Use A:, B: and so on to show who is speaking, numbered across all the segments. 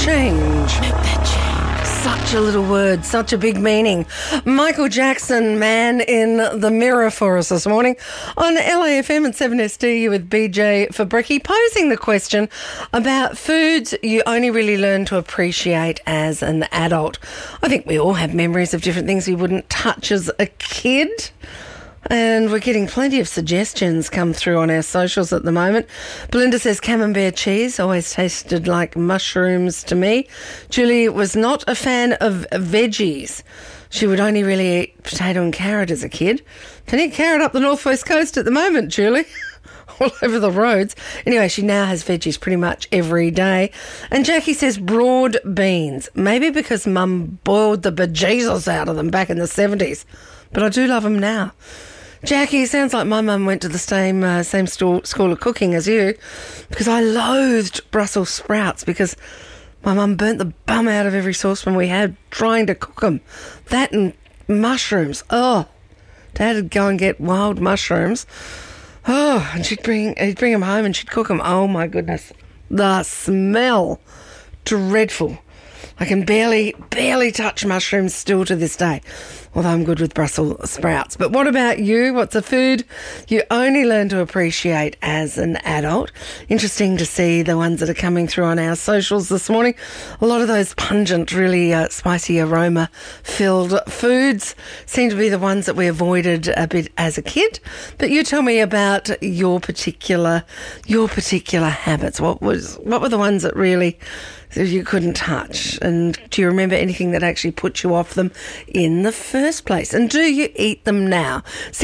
A: change.
B: Make that change.
A: Such a little word, such a big meaning. Michael Jackson, Man in the Mirror for us this morning on LAFM and 7SD with BJ Fabricki, posing the question about foods you only really learn to appreciate as an adult. I think we all have memories of different things we wouldn't touch as a kid. And we're getting plenty of suggestions come through on our socials at the moment. Belinda says camembert cheese always tasted like mushrooms to me. Julie was not a fan of veggies. She would only really eat potato and carrot as a kid. Can eat carrot up the northwest coast at the moment, Julie. All over the roads. Anyway, she now has veggies pretty much every day. And Jackie says broad beans. Maybe because Mum boiled the bejesus out of them back in the 70s. But I do love them now. Jackie, sounds like my mum went to the same school of cooking as you, because I loathed Brussels sprouts because my mum burnt the bum out of every saucepan we had trying to cook them. That and mushrooms. Oh, Dad would go and get wild mushrooms. Oh, and he'd bring them home and she'd cook them. Oh, my goodness. The smell. Dreadful. I can barely touch mushrooms still to this day, although I'm good with Brussels sprouts. But what about you? What's a food you only learn to appreciate as an adult? Interesting to see the ones that are coming through on our socials this morning. A lot of those pungent, really spicy aroma-filled foods seem to be the ones that we avoided a bit as a kid. But you tell me about your particular habits. What were the ones that really you couldn't touch? And do you remember anything that actually put you off them in the first place? And do you eat them now?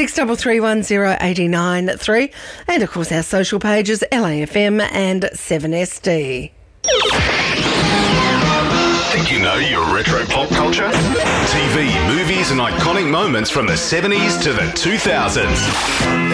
A: 63310893. And of course our social pages, LAFM and 7SD.
C: Think you know your retro pop culture? TV, movies and iconic moments from the 70s to the 2000s.